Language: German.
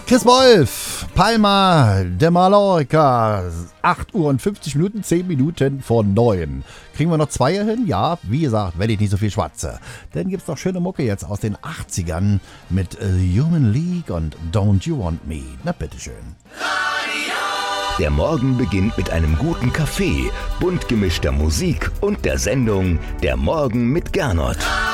Chris Wolf, Palma de Mallorca, 8 Uhr und 50 Minuten, 10 Minuten vor 9. Kriegen wir noch zwei hin? Ja, wie gesagt, wenn ich nicht so viel schwatze. Dann gibt's noch schöne Mucke jetzt aus den 80ern mit Human League und Don't You Want Me. Na bitteschön. Der Morgen beginnt mit einem guten Kaffee, bunt gemischter Musik und der Sendung Der Morgen mit Gernot.